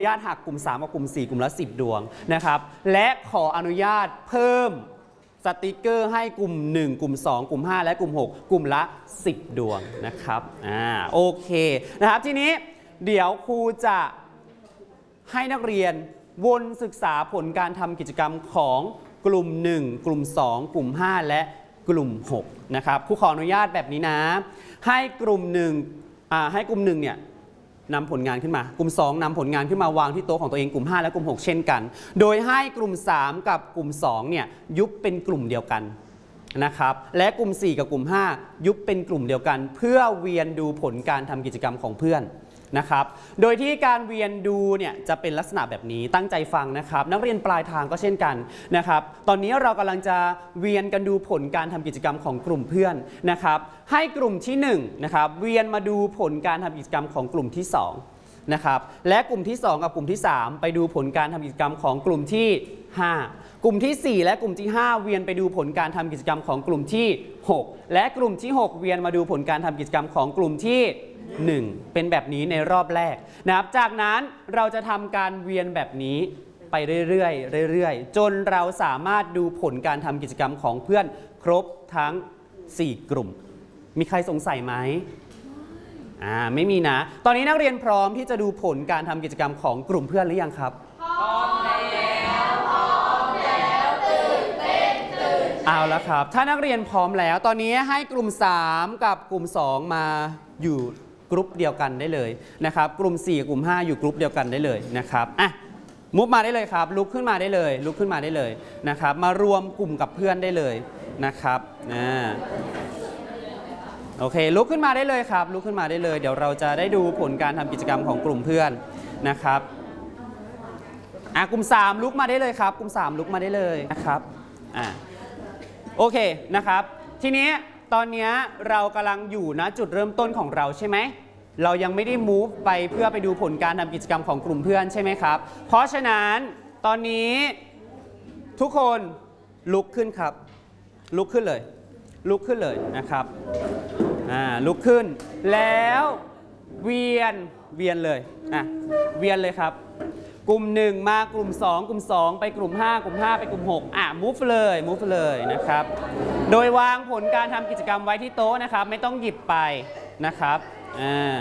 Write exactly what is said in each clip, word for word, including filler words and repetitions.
ญาตหักกลุ่มสามกับกลุ่มสี่กลุ่มละสิบดวงนะครับและขออนุญาตเพิ่มสติกเกอร์ให้กลุ่มหนึ่งกลุ่มสองกลุ่มห้าและกลุ่มหกกลุ่มละสิบดวงนะครับอ่าโอเคนะครับทีนี้เดี๋ยวครูจะให้นักเรียนวนศึกษาผลการทำกิจกรรมของกลุ่มหนึ่งกลุ่มสองกลุ่มห้าและกลุ่มหกนะครับครูขออนุญาตแบบนี้นะให้กลุ่มหนึ่งอ่าให้กลุ่มหนึ่งเนี่ยนำผลงานขึ้นมากลุ่มสองนำผลงานขึ้นมาวางที่โต๊ะของตัวเองกลุ่มห้าและกลุ่มหกเช่นกันโดยให้กลุ่มสามกับกลุ่มสองเนี่ยยุบเป็นกลุ่มเดียวกันนะครับและกลุ่มสี่กับกลุ่มห้ายุบเป็นกลุ่มเดียวกันเพื่อเวียนดูผลการทำกิจกรรมของเพื่อนนะครับโดยที่การเวียนดูเนี่ยจะเป็นลักษณะแบบนี้ตั้งใจฟังนะครับนักเรียนปลายทางก็เช่นกันนะครับตอนนี้เรากำลังจะเวียนกันดูผลการทำกิจกรรมของกลุ่มเพื่อนนะครับให้กลุ่มที่หนึ่งนะครับเวียนมาดูผลการทำกิจกรรมของกลุ่มที่สองนะครับและกลุ่มที่สองกับกลุ่มที่สามไปดูผลการทำกิจกรรมของกลุ่มที่ห้ากลุ่มที่สี่และกลุ่มที่ห้าเวียนไปดูผลการทำกิจกรรมของกลุ่มที่หกและกลุ่มที่หกเวียนมาดูผลการทำกิจกรรมของกลุ่มที่หนึ่งเป็นแบบนี้ในรอบแรกนะครับจากนั้นเราจะทำการเวียนแบบนี้ไปเรื่อยๆเรื่อยๆจนเราสามารถดูผลการทำกิจกรรมของเพื่อนครบทั้งสี่กลุ่มมีใครสงสัยไหมอ่าไม่มีนะตอนนี้นักเรียนพร้อมที่จะดูผลการทำกิจกรรมของกลุ่มเพื่อนหรือยังครับพร้อมแล้วพร้อมแล้วตื่นเต้นตื่นเอาละครับถ้านักเรียนพร้อมแล้วตอนนี้ให้กลุ่มสามกับกลุ่มสองมาอยู่กรุ๊ปเดียวกันได้เลยนะครับกลุ่มสี่กลุ่มห้าอยู่กรุ๊ปเดียวกันได้เลยนะครับอ่ะมุฟมาได้เลยครับลุกขึ้นมาได้เลยลุกขึ้นมาได้เลยนะครับมารวมกลุ่มกับเพื่อนได้เลยนะครับอ่าโอเคลุกขึ้นมาได้เลยครับลุกขึ้นมาได้เลยเดี๋ยวเราจะได้ดูผลการทำกิจกรรมของกลุ่มเพื่อนนะครับอ่ะกลุ่มสามลุกมาได้เลยครับกลุ่มสามลุกมาได้เลยนะครับอ่ะโอเคนะครับทีนี้ตอนนี้เรากำลังอยู่ณจุดเริ่มต้นของเราใช่ไหมเรายังไม่ได้ move ไปเพื่อไปดูผลการทำกิจกรรมของกลุ่มเพื่อนใช่ไหมครับเพราะฉะนั้นตอนนี้ทุกคนลุกขึ้นครับลุกขึ้นเลยลุกขึ้นเลยนะครับอ่าลุกขึ้นแล้วเวียนเวียนเลยอ่ะเวียนเลยครับกลุ่มหนึ่งมากลุ่มสองกลุ่มสองไปกลุ่มห้ากลุ่มห้าไปกลุ่มหกอ่ะ move เลย move เลยนะครับโดยวางผลการทำกิจกรรมไว้ที่โต๊ะนะครับไม่ต้องหยิบไปนะครับอ่า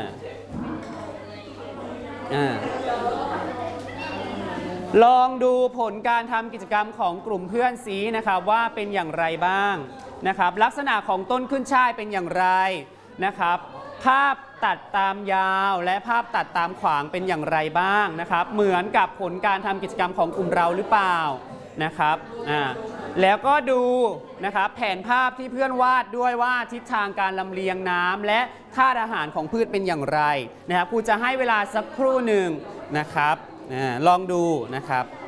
อ่าลองดูผลการทำกิจกรรมของกลุ่มเพื่อนสีนะครับว่าเป็นอย่างไรบ้างนะครับลักษณะของต้นขึ้นช่ายเป็นอย่างไรนะครับภาพตัดตามยาวและภาพตัดตามขวางเป็นอย่างไรบ้างนะครับเหมือนกับผลการทำกิจกรรมของกลุ่มเราหรือเปล่านะครับอ่าแล้วก็ดูนะครับแผนภาพที่เพื่อนวาดด้วยว่าทิศทางการลำเลียงน้ำและธาตุอาหารของพืชเป็นอย่างไรนะครับครูจะให้เวลาสักครู่หนึ่งนะครับอ่าลองดูนะครับ